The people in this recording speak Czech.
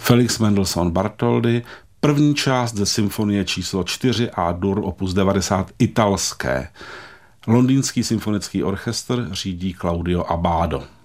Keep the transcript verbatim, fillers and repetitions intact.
Felix Mendelssohn Bartholdy, první část ze symfonie číslo čtyři A-dur opus devadesát italské. Londýnský symfonický orchestr řídí Claudio Abbado.